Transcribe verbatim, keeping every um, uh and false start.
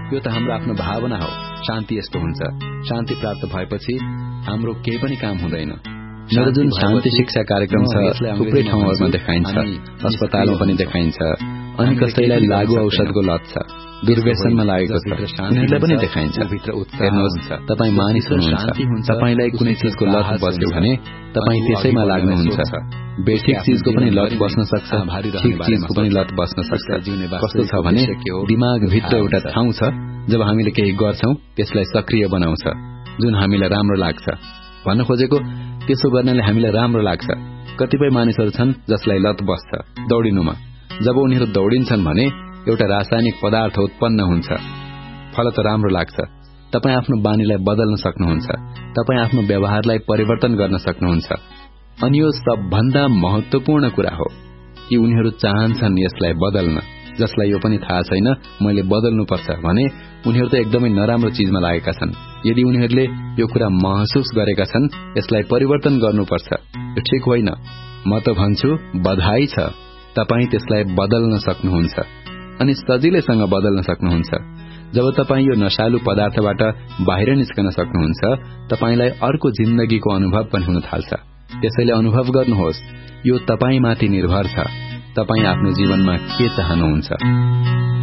यो त हाम्रो आफ्नो भावना हो। शान्ति यस्तो हुन्छ, शान्ति प्राप्त भएपछि हाम्रो केही पनि काम हुँदैन। मेरो जुन शान्ति शिक्षा कार्यक्रम छ थुप्रै ठाउँहरूमा देखाइन्छ, अस्पतालमा पनि देखाइन्छ। अनि कसैलाई लागु औषधको लत छ, दुर्व्यसनमा लागेको छ, उनीहरूलाई पनि देखाइन्छ। हेर्नुहोस्, तपाईँ मानिस हुनुहुन्छ, तपाईँलाई कुनै चिजको लत बस्यो भने तपाईँ त्यसैमा लाग्नुहुन्छ। बेठिक चिजको पनि लत बस्न सक्छ, ठिक चिजको पनि लत बस्न सक्छ। कस्तो छ भने दिमागभित्र एउटा ठाउँ छ, जब हामीले केही गर्छौं त्यसलाई सक्रिय बनाउँछ, जुन हामीलाई राम्रो लाग्छ। भन्न खोजेको त्यसो गर्नाले हामीलाई राम्रो लाग्छ। कतिपय मानिसहरू छन् जसलाई लत बस्छ दौडिनुमा। जब उनीहरू दौडिन्छन् भने एउटा रासायनिक पदार्थ उत्पन्न हुन्छ, फल त राम्रो लाग्छ। तपाईँ आफ्नो बानीलाई बदल्न सक्नुहुन्छ, तपाईँ आफ्नो व्यवहारलाई परिवर्तन गर्न सक्नुहुन्छ। अनि यो सबभन्दा महत्वपूर्ण कुरा हो कि उनीहरू चाहन्छन् यसलाई बदल्न। जसलाई यो पनि थाहा छैन मैले बदल्नुपर्छ भने उनीहरू त एकदमै नराम्रो चीजमा लागेका छन्। यदि उनीहरूले यो कुरा महसुस गरेका छन् यसलाई परिवर्तन गर्नुपर्छ, यो ठिक होइन। म त भन्छु बधाई छ, तपाईँ त्यसलाई बदल्न सक्नुहुन्छ अनि सजिलैसँग बदल्न सक्नुहुन्छ। जब तपाईँ यो नशालु पदार्थबाट बाहिर निस्कन सक्नुहुन्छ, तपाईँलाई अर्को जिन्दगीको अनुभव पनि हुन थाल्छ। त्यसैले अनुभव गर्नुहोस्, यो तपाईँ माथि निर्भर छ, तपाईँ आफ्नो जीवनमा के चाहनुहुन्छ।